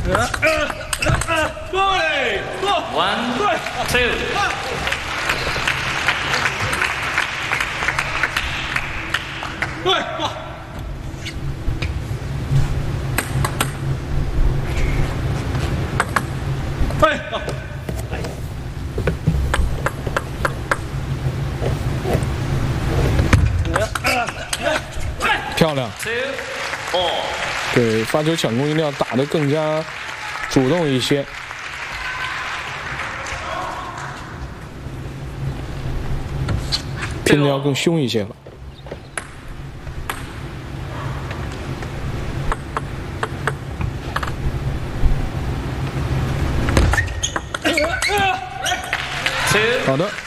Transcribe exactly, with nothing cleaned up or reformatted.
对，one two。对，哇！对， 漂亮。对，发球抢攻一定要打得更加主动一些。拼的要更凶一些了。好的。